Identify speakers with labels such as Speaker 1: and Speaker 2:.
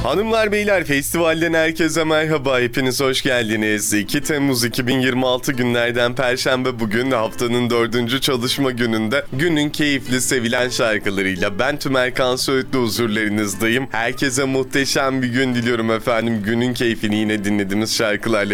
Speaker 1: Hanımlar beyler, festivalden herkese merhaba, hepiniz hoş geldiniz. 2 Temmuz 2026 günlerden Perşembe, bugün haftanın 4. çalışma gününde günün keyifli sevilen şarkılarıyla ben Tümer Kan Söğütlü huzurlarınızdayım. Herkese muhteşem bir gün diliyorum efendim. Günün keyfini yine dinlediğimiz şarkılarla